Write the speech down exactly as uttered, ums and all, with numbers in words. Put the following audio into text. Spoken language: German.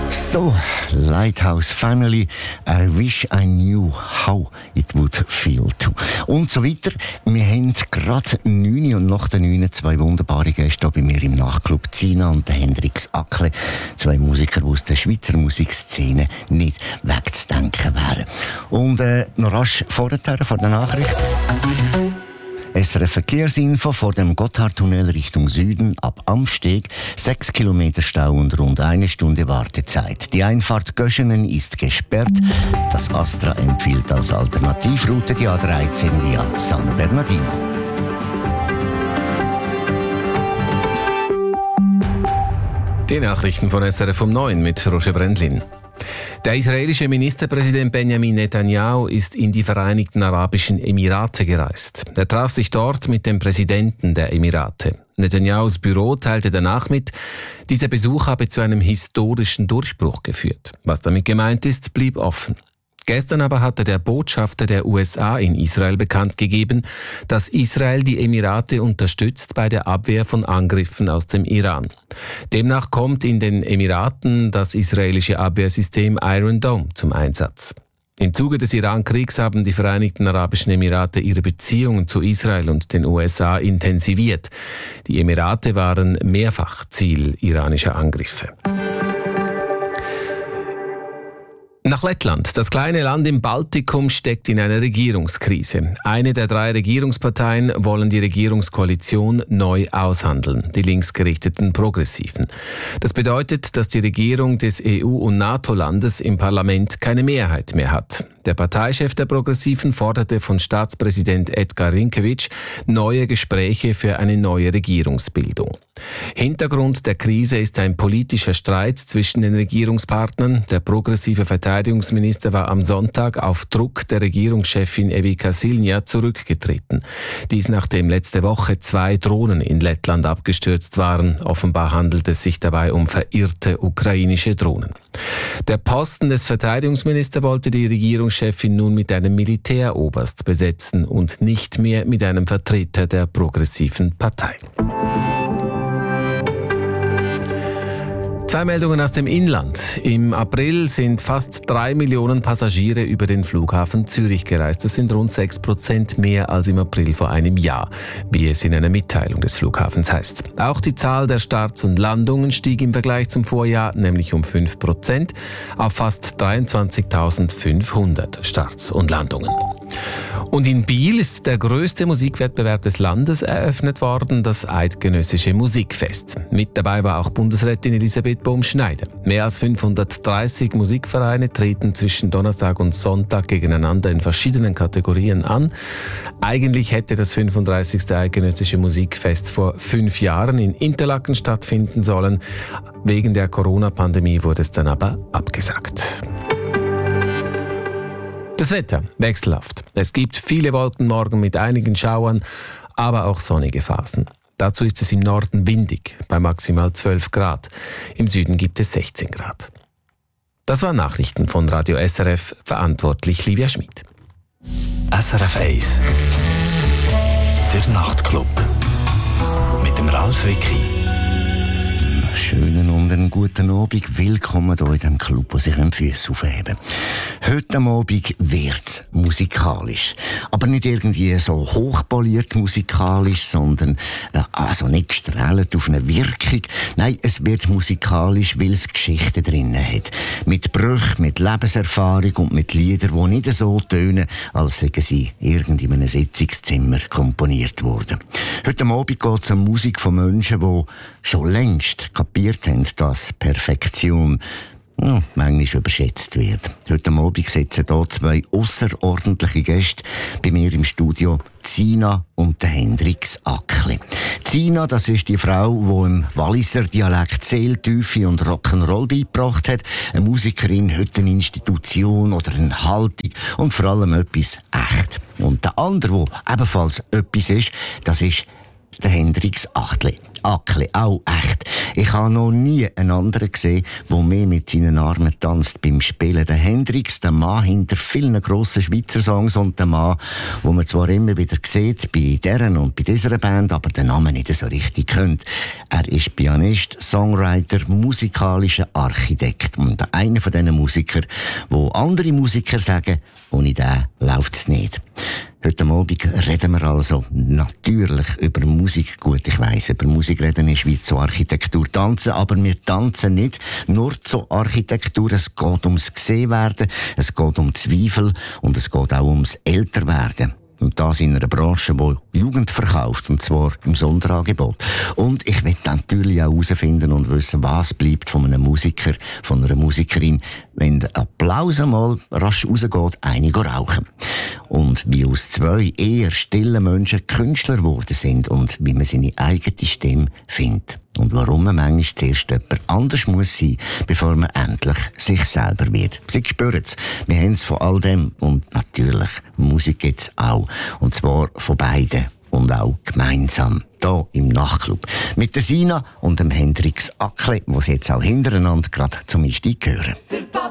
So, Lighthouse Family, I wish I knew how it would feel to. Und so weiter. Wir haben gerade neun und nach der neun zwei wunderbare Gäste hier bei mir im Nachtclub. Zina und der Hendrix Ackle. Zwei Musiker, die aus der Schweizer Musikszene nicht wegzudenken wären. Und äh, noch rasch vorher, vor der Nachricht. S R F Verkehrsinfo vor dem Gotthardtunnel Richtung Süden ab Amsteg. Sechs Kilometer Stau und rund eine Stunde Wartezeit. Die Einfahrt Göschenen ist gesperrt. Das Astra empfiehlt als Alternativroute die A dreizehn via San Bernardino. Die Nachrichten von S R F um neun mit Roger Brendlin. Der israelische Ministerpräsident Benjamin Netanyahu ist in die Vereinigten Arabischen Emirate gereist. Er traf sich dort mit dem Präsidenten der Emirate. Netanyahus Büro teilte danach mit, dieser Besuch habe zu einem historischen Durchbruch geführt. Was damit gemeint ist, blieb offen. Gestern aber hatte der Botschafter der U S A in Israel bekannt gegeben, dass Israel die Emirate unterstützt bei der Abwehr von Angriffen aus dem Iran. Demnach kommt in den Emiraten das israelische Abwehrsystem Iron Dome zum Einsatz. Im Zuge des Iran-Kriegs haben die Vereinigten Arabischen Emirate ihre Beziehungen zu Israel und den U S A intensiviert. Die Emirate waren mehrfach Ziel iranischer Angriffe. Nach Lettland. Das kleine Land im Baltikum steckt in einer Regierungskrise. Eine der drei Regierungsparteien wollen die Regierungskoalition neu aushandeln, die linksgerichteten Progressiven. Das bedeutet, dass die Regierung des E U- und NATO-Landes im Parlament keine Mehrheit mehr hat. Der Parteichef der Progressiven forderte von Staatspräsident Edgar Rinkēvič neue Gespräche für eine neue Regierungsbildung. Hintergrund der Krise ist ein politischer Streit zwischen den Regierungspartnern. Der progressive Verteidigungsminister war am Sonntag auf Druck der Regierungschefin Evika Silja zurückgetreten. Dies nachdem letzte Woche zwei Drohnen in Lettland abgestürzt waren. Offenbar handelt es sich dabei um verirrte ukrainische Drohnen. Der Posten des Verteidigungsministers wollte die Regierungschefin nun mit einem Militäroberst besetzen und nicht mehr mit einem Vertreter der progressiven Partei. Zwei Meldungen aus dem Inland. Im April sind fast drei Millionen Passagiere über den Flughafen Zürich gereist. Das sind rund sechs Prozent mehr als im April vor einem Jahr, wie es in einer Mitteilung des Flughafens heißt. Auch die Zahl der Starts und Landungen stieg im Vergleich zum Vorjahr, nämlich um fünf Prozent, auf fast dreiundzwanzigtausendfünfhundert Starts und Landungen. Und in Biel ist der größte Musikwettbewerb des Landes eröffnet worden, das Eidgenössische Musikfest. Mit dabei war auch Bundesrätin Elisabeth Bohm-Schneider. Mehr als fünfhundertdreißig Musikvereine treten zwischen Donnerstag und Sonntag gegeneinander in verschiedenen Kategorien an. Eigentlich hätte das fünfunddreißigste Eidgenössische Musikfest vor fünf Jahren in Interlaken stattfinden sollen. Wegen der Corona-Pandemie wurde es dann aber abgesagt. Das Wetter wechselhaft. Es gibt viele Wolken morgen mit einigen Schauern, aber auch sonnige Phasen. Dazu ist es im Norden windig, bei maximal zwölf Grad. Im Süden gibt es sechzehn Grad. Das waren Nachrichten von Radio S R F, verantwortlich Livia Schmid. S R F eins. Der Nachtclub. Mit dem Ralf Wicki. Schönen und einen guten Abend. Willkommen hier in diesem Club, wo sich die Füße aufheben. Heute am Abend wird es musikalisch. Aber nicht irgendwie so hochpoliert musikalisch, sondern äh, also nicht gestrahlt auf eine Wirkung. Nein, es wird musikalisch, weil es Geschichten drin hat. Mit Brüchen, mit Lebenserfahrung und mit Liedern, die nicht so tönen, als seien sie irgendwie in einem Sitzungszimmer komponiert worden. Heute am Abend geht es um Musik von Menschen, die schon längst kapiert haben, dass Perfektion ja, manchmal überschätzt wird. Heute Abend sitzen hier zwei ausserordentliche Gäste bei mir im Studio, Zina und der Hendrix Ackle. Zina, das ist die Frau, die im Walliser Dialekt Seeltiefe und Rock'n'Roll beigebracht hat. Eine Musikerin, heute eine Institution oder eine Haltung und vor allem etwas echt. Und der andere, der ebenfalls etwas ist, das ist der Hendrix Ackle. Ackli, auch echt. Ich habe noch nie einen anderen gesehen, der mehr mit seinen Armen tanzt beim Spielen. Der Hendrix, der Mann hinter vielen grossen Schweizer Songs und der Mann, wo man zwar immer wieder sieht, bei deren und bei dieser Band, aber den Namen nicht so richtig kennt. Er ist Pianist, Songwriter, musikalischer Architekt und einer von diesen Musikern, wo andere Musiker sagen, ohne den läuft es nicht. Heute Abend reden wir also natürlich über Musik. Gut, ich weiss, über Musik reden ist wie zur Architektur tanzen, aber wir tanzen nicht nur zur Architektur. Es geht ums Gesehenwerden, es geht um Zweifel und es geht auch ums Älterwerden. Und das in einer Branche, die Jugend verkauft, und zwar im Sonderangebot. Und ich will natürlich auch herausfinden und wissen, was bleibt von einem Musiker, von einer Musikerin, wenn der Applaus einmal rasch rausgeht, einige rauchen. Und wie aus zwei eher stillen Menschen Künstler geworden sind und wie man seine eigene Stimme findet. Und warum man manchmal zuerst jemand anders muss sein, bevor man endlich sich selber wird. Sie spüren es. Wir haben es von all dem. Und natürlich, Musik gibt es auch. Und zwar von beiden. Und auch gemeinsam. Hier im Nachtclub. Mit der Sina und dem Hendrix Ackli, die sie jetzt auch hintereinander gerade zum Einstieg hören.